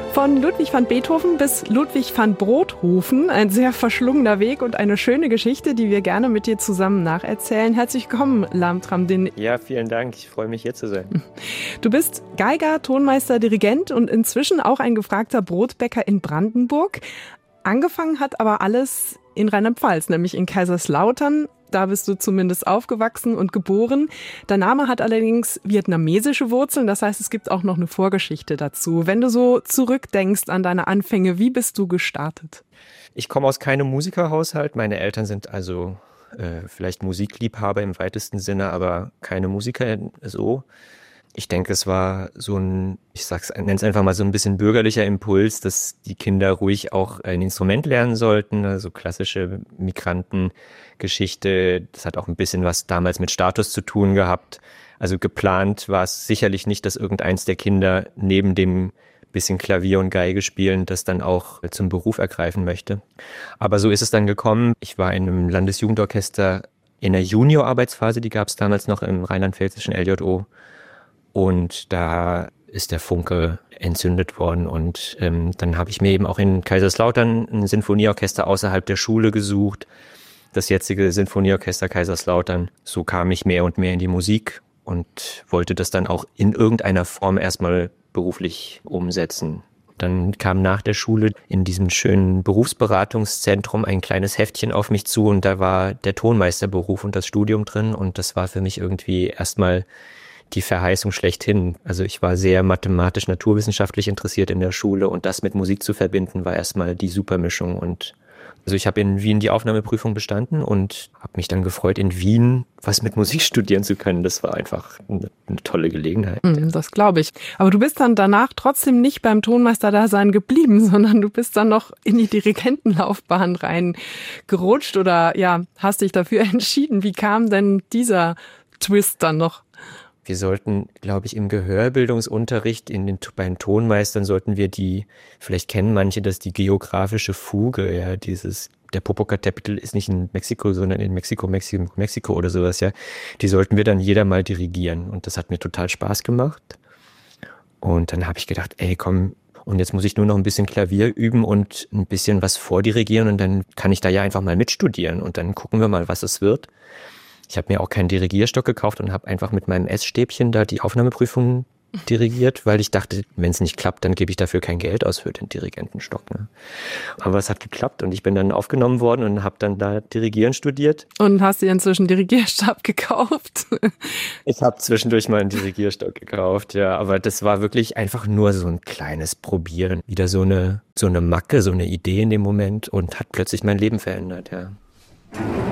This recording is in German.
Von Ludwig van Beethoven bis Ludwig van Broodhoven. Ein sehr verschlungener Weg und eine schöne Geschichte, die wir gerne mit dir zusammen nacherzählen. Herzlich willkommen, Lam Tram-Din. Ja, vielen Dank. Ich freue mich, hier zu sein. Du bist Geiger, Tonmeister, Dirigent und inzwischen auch ein gefragter Brotbäcker in Brandenburg. Angefangen hat aber alles in Rheinland-Pfalz, nämlich in Kaiserslautern. Da bist du zumindest aufgewachsen und geboren. Der Name hat allerdings vietnamesische Wurzeln, das heißt, es gibt auch noch eine Vorgeschichte dazu. Wenn du so zurückdenkst an deine Anfänge, wie bist du gestartet? Ich komme aus keinem Musikerhaushalt. Meine Eltern sind also vielleicht Musikliebhaber im weitesten Sinne, aber keine Musiker so. Ich denke, es war so ein, nenne es einfach mal so ein bisschen bürgerlicher Impuls, dass die Kinder ruhig auch ein Instrument lernen sollten, also klassische Migrantengeschichte. Das hat auch ein bisschen was damals mit Status zu tun gehabt. Also geplant war es sicherlich nicht, dass irgendeins der Kinder neben dem bisschen Klavier und Geige spielen, das dann auch zum Beruf ergreifen möchte. Aber so ist es dann gekommen. Ich war in einem Landesjugendorchester in der Junior-Arbeitsphase, die gab es damals noch im rheinland-pfälzischen LJO. Und da ist der Funke entzündet worden und dann habe ich mir eben auch in Kaiserslautern ein Sinfonieorchester außerhalb der Schule gesucht, das jetzige Sinfonieorchester Kaiserslautern. So kam ich mehr und mehr in die Musik und wollte das dann auch in irgendeiner Form erstmal beruflich umsetzen. Dann kam nach der Schule in diesem schönen Berufsberatungszentrum ein kleines Heftchen auf mich zu und da war der Tonmeisterberuf und das Studium drin und das war für mich irgendwie erstmal die Verheißung schlechthin. Also ich war sehr mathematisch-naturwissenschaftlich interessiert in der Schule und das mit Musik zu verbinden, war erstmal die Supermischung. Und also ich habe in Wien die Aufnahmeprüfung bestanden und habe mich dann gefreut, in Wien was mit Musik studieren zu können. Das war einfach eine tolle Gelegenheit. Das glaube ich. Aber du bist dann danach trotzdem nicht beim Tonmeisterdasein geblieben, sondern du bist dann noch in die Dirigentenlaufbahn reingerutscht oder ja, hast dich dafür entschieden. Wie kam denn dieser Twist dann noch? Wir sollten, glaube ich, im Gehörbildungsunterricht bei den Tonmeistern sollten wir vielleicht kennen manche, dass die geografische Fuge, ja, der Popocatépetl ist nicht in Mexiko, sondern in Mexiko oder sowas, ja. Die sollten wir dann jeder mal dirigieren und das hat mir total Spaß gemacht. Und dann habe ich gedacht, ey, komm, und jetzt muss ich nur noch ein bisschen Klavier üben und ein bisschen was vordirigieren und dann kann ich da ja einfach mal mitstudieren und dann gucken wir mal, was es wird. Ich habe mir auch keinen Dirigierstock gekauft und habe einfach mit meinem Essstäbchen da die Aufnahmeprüfung dirigiert, weil ich dachte, wenn es nicht klappt, dann gebe ich dafür kein Geld aus für den Dirigentenstock. Ne? Aber es hat geklappt und ich bin dann aufgenommen worden und habe dann da Dirigieren studiert. Und hast dir inzwischen Dirigierstab gekauft? Ich habe zwischendurch mal einen Dirigierstock gekauft, ja, aber das war wirklich einfach nur so ein kleines Probieren. Wieder so eine Macke, so eine Idee in dem Moment und hat plötzlich mein Leben verändert, ja.